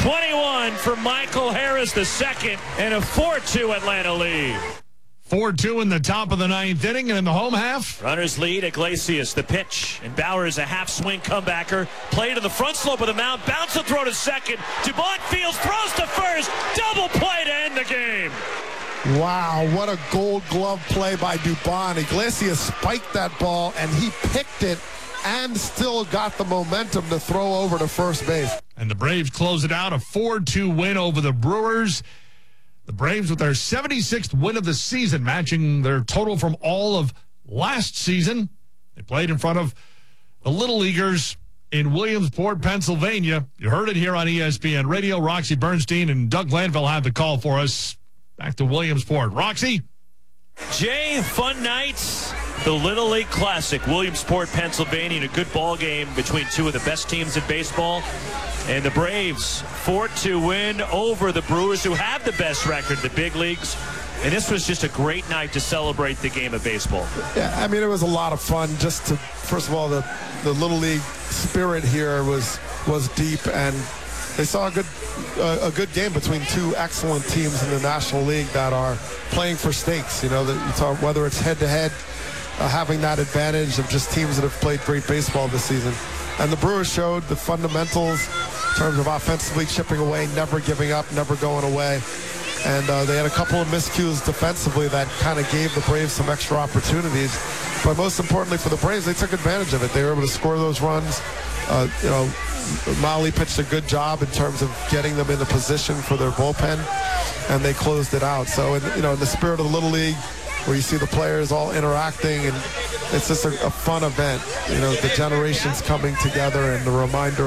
21 for Michael Harris, the second, and a 4-2 Atlanta lead. 4-2 in the top of the ninth inning, and in the home half. Runners lead, Iglesias, the pitch, and Bauer a half-swing comebacker. Play to the front slope of the mound, bounce the throw to second. Dubon fields, throws to first, double play to end the game. Wow, what a gold glove play by Dubon. Iglesias spiked that ball, and he picked it and still got the momentum to throw over to first base. And the Braves close it out, a 4-2 win over the Brewers. The Braves with their 76th win of the season, matching their total from all of last season. They played in front of the Little Leaguers in Williamsport, Pennsylvania. You heard it here on ESPN Radio. Roxy Bernstein and Doug Glanville have the call for us. Back to Williamsport. Roxy? Jay, fun nights. The Little League Classic, Williamsport, Pennsylvania, and a good ball game between two of the best teams in baseball. And the Braves, 4-2 win over the Brewers, who have the best record in the big leagues. And this was just a great night to celebrate the game of baseball. Yeah, I mean, it was a lot of fun. Just to, first of all, the Little League spirit here was deep, and they saw a good game between two excellent teams in the National League that are playing for stakes. You know, whether it's head-to-head, having that advantage of just teams that have played great baseball this season. And the Brewers showed the fundamentals in terms of offensively chipping away, never giving up, never going away. And they had a couple of miscues defensively that kind of gave the Braves some extra opportunities. But most importantly for the Braves, they took advantage of it. They were able to score those runs. Molly pitched a good job in terms of getting them into position for their bullpen, and they closed it out. So, in the spirit of the Little League, where you see the players all interacting, and it's just a fun event. The generations coming together, and the reminder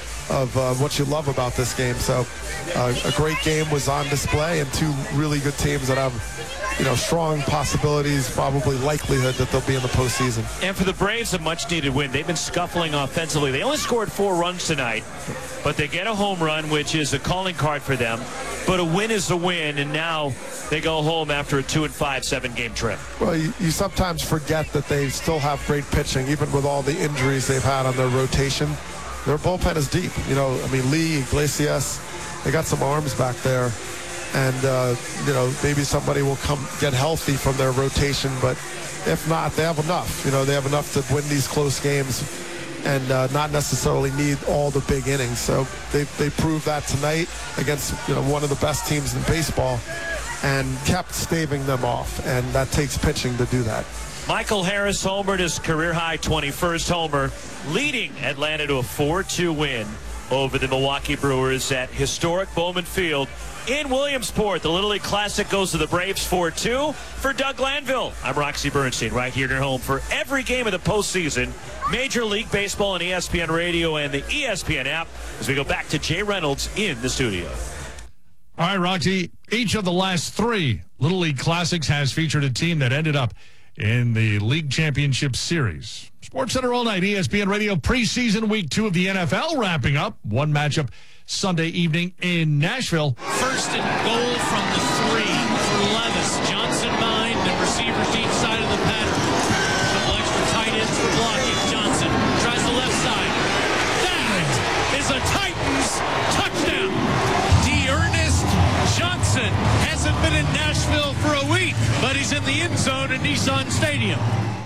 of what you love about this game. So a great game was on display, and two really good teams that have strong possibilities, probably likelihood that they'll be in the postseason. And for the Braves, a much-needed win. They've been scuffling offensively. They only scored 4 runs tonight, but they get a home run, which is a calling card for them. But a win is a win, and now they go home after a 2-5 7-game trip. Well, you sometimes forget that they still have great pitching, even with all the injuries they've had on their rotation. Their bullpen is deep. Lee, Iglesias, they got some arms back there. And, maybe somebody will come get healthy from their rotation. But if not, they have enough. They have enough to win these close games and not necessarily need all the big innings. So they proved that tonight against, one of the best teams in baseball and kept staving them off. And that takes pitching to do that. Michael Harris homered his career-high 21st homer, leading Atlanta to a 4-2 win over the Milwaukee Brewers at historic Bowman Field in Williamsport. The Little League Classic goes to the Braves 4-2. For Doug Glanville, I'm Roxy Bernstein, right here at your home for every game of the postseason, Major League Baseball on ESPN Radio and the ESPN app, as we go back to Jay Reynolds in the studio. All right, Roxy, each of the last 3 Little League Classics has featured a team that ended up in the League Championship Series. SportsCenter all night, ESPN Radio, preseason week 2 of the NFL wrapping up. One matchup Sunday evening in Nashville. First and goal from the 3 for Levis. Johnson behind the receivers deep side of the pattern. Couple extra tight ends for blocking. Johnson tries the left side. That is a Titans touchdown. D'Ernest Johnson hasn't been in Nashville for a week, but he's in the end zone at Nissan Stadium.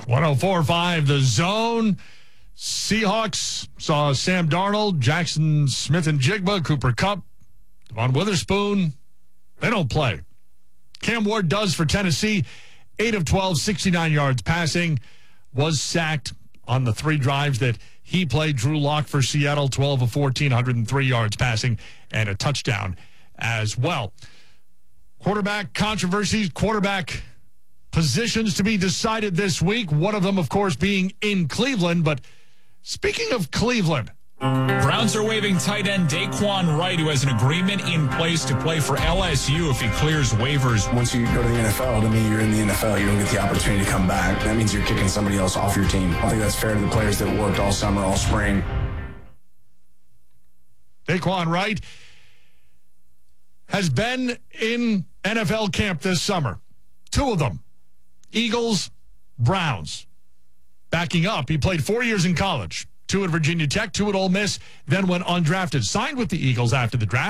104.5 The Zone. Seahawks saw Sam Darnold, Jackson Smith-Njigba, Cooper Kupp, Devon Witherspoon. They don't play. Cam Ward does for Tennessee. 8 of 12, 69 yards passing. Was sacked on the 3 drives that he played. Drew Lock for Seattle, 12 of 14, 103 yards passing, and a touchdown as well. Quarterback controversies, quarterback positions to be decided this week. One of them, of course, being in Cleveland. But speaking of Cleveland, Browns are waiving tight end Daquan Wright, who has an agreement in place to play for LSU if he clears waivers. Once you go to the NFL, to me, you're in the NFL. You don't get the opportunity to come back. That means you're kicking somebody else off your team. I think that's fair to the players that worked all summer, all spring. Daquan Wright has been in NFL camp this summer. 2 of them. Eagles, Browns. Backing up, he played 4 years in college. 2 at Virginia Tech, 2 at Ole Miss, then went undrafted. Signed with the Eagles after the draft.